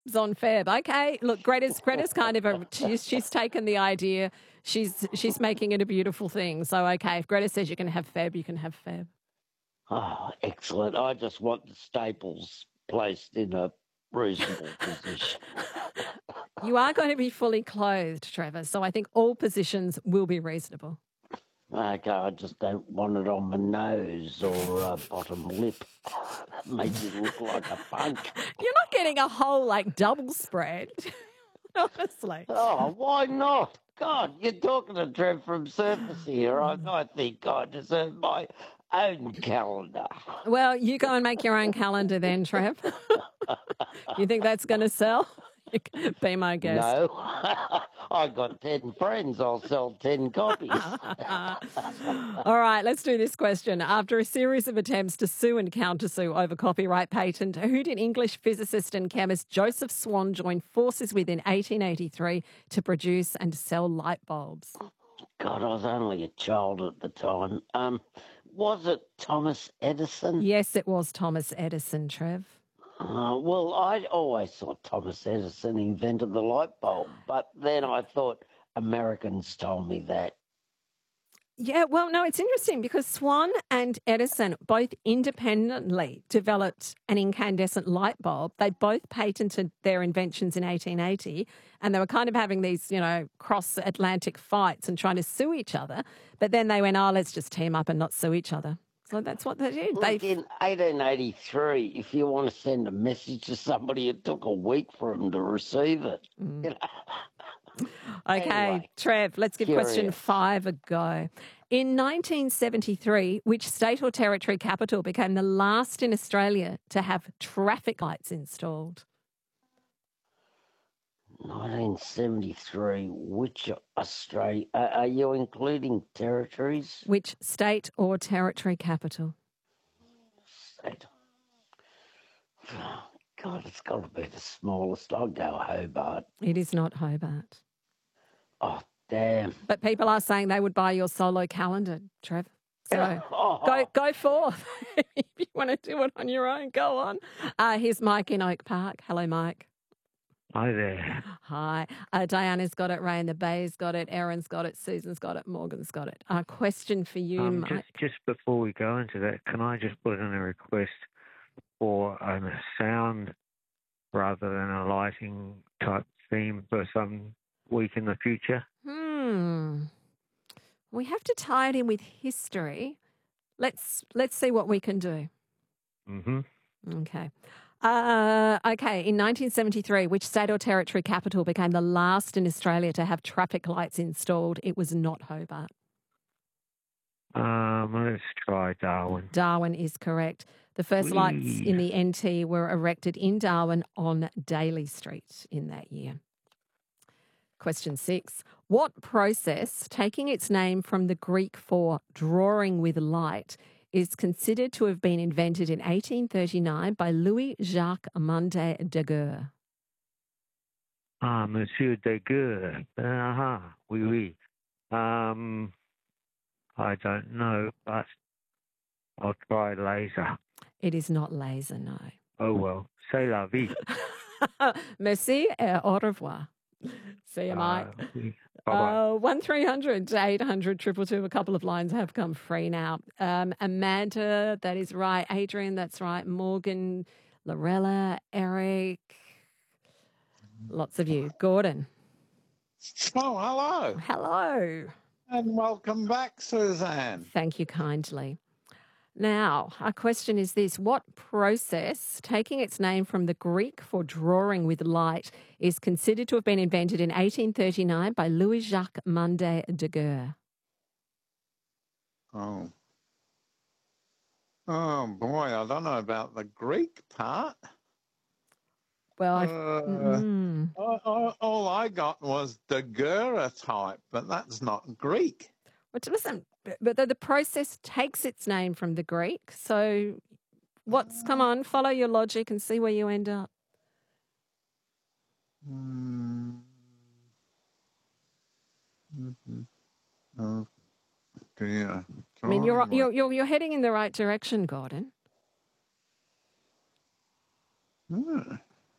on Feb. Okay, look, Greta's kind of she's taken the idea. She's making it a beautiful thing. So okay, if Greta says you can have Feb, you can have Feb. Oh, excellent. I just want the staples placed in a reasonable position. You are going to be fully clothed, Trevor, so I think all positions will be reasonable. Okay, I just don't want it on my nose or bottom lip. That makes it look like a punk. You're not getting a whole, double spread, honestly. Oh, why not? God, you're talking to Trev from Surface here. I think I deserve my own calendar. Well, you go and make your own calendar then, Trev. You think that's going to sell? You can be my guest. No, I got 10 friends. I'll sell 10 copies. All right, let's do this question. After a series of attempts to sue and countersue over copyright patent, who did English physicist and chemist Joseph Swan join forces with in 1883 to produce and sell light bulbs? God, I was only a child at the time. Was it Thomas Edison? Yes, it was Thomas Edison, Trev. Well, I always thought Thomas Edison invented the light bulb, but then I thought Americans told me that. Yeah, well, no, it's interesting because Swan and Edison both independently developed an incandescent light bulb. They both patented their inventions in 1880, and they were kind of having these, cross-Atlantic fights and trying to sue each other. But then they went, let's just team up and not sue each other. So that's what they did. Look, in 1883, if you want to send a message to somebody, it took a week for them to receive it. Okay, Anyway, Trev, let's give question 5 a go. In 1973, which state or territory capital became the last in Australia to have traffic lights installed? 1973, which Australia? Are you including territories? Which state or territory capital? State. God, it's got to be the smallest. I'll go Hobart. It is not Hobart. Oh, damn. But people are saying they would buy your solo calendar, Trev. So go forth. If you want to do it on your own, go on. Here's Mike in Oak Park. Hello, Mike. Hi there. Hi. Diana's got it. Ray in the Bay's got it. Erin's got it. Susan's got it. Morgan's got it. Question for you, Mike. Just before we go into that, can I just put in a request for a sound rather than a lighting type theme for some week in the future? We have to tie it in with history. Let's see what we can do. Mm-hmm. Okay. Okay, in 1973, which state or territory capital became the last in Australia to have traffic lights installed? It was not Hobart. Let's try Darwin. Darwin is correct. The first lights in the NT were erected in Darwin on Daly Street in that year. Question 6. What process, taking its name from the Greek for drawing with light, is considered to have been invented in 1839 by Louis-Jacques Mundet Daguerre? Monsieur Daguerre. Oui, oui. I don't know, but I'll try laser. It is not laser, no. Oh, well. C'est la vie. Merci et au revoir. See you, Mike. Bye-bye. 1300 800 222. A couple of lines have come free now. Amanda, that is right. Adrian, that's right. Morgan, Lorella, Eric. Lots of you. Gordon. Oh, hello. Hello. And welcome back, Suzanne. Thank you kindly. Now, our question is this. What process, taking its name from the Greek for drawing with light, is considered to have been invented in 1839 by Louis-Jacques Mundet Daguerre? Oh, boy, I don't know about the Greek part. Well, all I got was Daguerre type, but that's not Greek. But listen, but the process takes its name from the Greek. So come on, follow your logic and see where you end up. Oh, dear. I mean, you're heading in the right direction, Gordon.